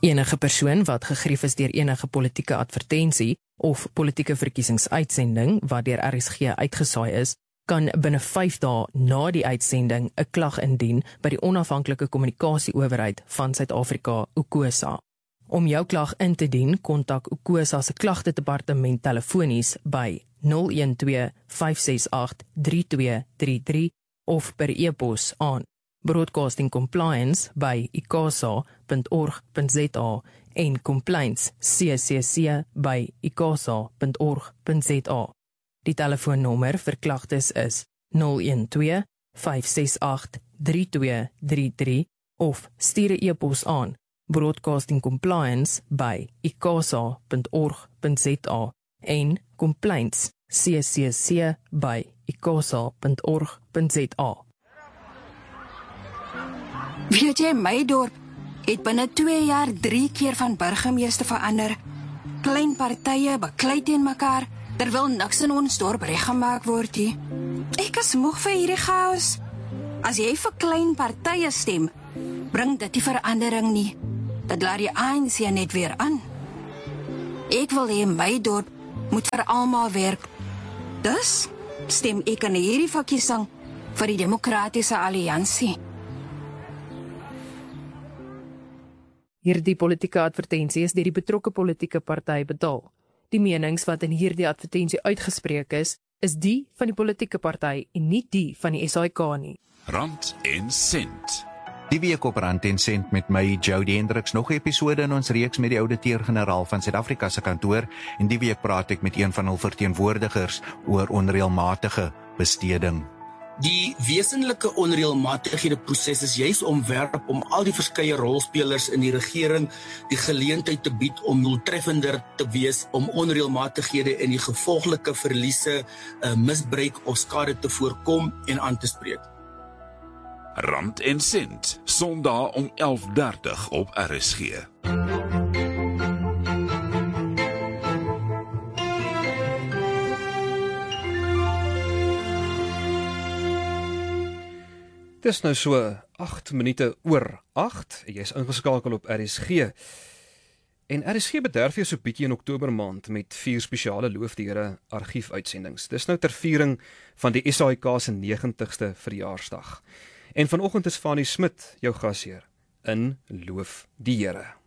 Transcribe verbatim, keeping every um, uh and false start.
Enige persoon wat gegrief is deur enige politieke advertensie of politieke verkiesingsuitsending wat deur R S G uitgesaai is, kan binne vyf dae na die uitsending 'n klag indien by die onafhanklike kommunikasieowerheid van Suid-Afrika, UKOSA. Om jou klag in te dien, kontak UKOSA se klagtedepartement telefonies by nul een twee vyf ses agt drie twee drie drie of per e-pos aan broadcastingcompliance by i k a s a punt org punt z a en complaints c c c by i k a s a punt org punt z a. Die telefoonnommer vir klagtes is nul een twee vyf ses agt drie twee drie drie of stuur 'n e-pos aan broadcastingcompliance by i k a s a punt org punt z a en complaints c c c by i k a s a punt org punt z a. Weet jy, my dorp het binne twee jaar drie keer van burgemeester verander. Klein partye beklei teen mekaar, terwyl niks in ons dorp reggemaak word nie. Ek is moeg vir hierdie chaos. As jy vir klein partye stem, bring dit die verandering nie. Dit laat die A N C net weer aan. Ek wil hê my dorp moet vir almal werk. Dus stem ek in hierdie verkiesing vir die Demokratiese Alliansie. Hierdie politieke advertensie is deur die betrokke politieke party betaal. Die menings wat in hierdie advertensie uitgespreek is, is die van die politieke party en nie die van die S A I K nie. Rand en Sent. Die week op Rand en Sent met my, Jody Hendricks, nog 'n episode in ons reeks met die ouditeur-generaal van Suid-Afrika se kantoor, en die week praat ek met een van hul verteenwoordigers oor onreëlmatige besteding. Die wesenlike onreëlmatighede proses is juis ontwerp om al die verskeie rolspelers in die regering die geleentheid te bied om doeltreffender te wees, om onreëlmatighede en die gevolglike verliese, uh, misbruik of skade te voorkom en aan te spreek. Rand en Sent, Sondag om elf dertig op R S G. Dit is nou so agt minute oor agt, jy is ingeskakel op R S G. En R S G bederf jou so bietjie in Oktober maand met vier spesiale loofdiere argiefuitsendings. Dis nou ter viering van die S A I K se negentigste verjaarsdag. En vanoggend is Fanie Smit jou gasheer in Loof die Here.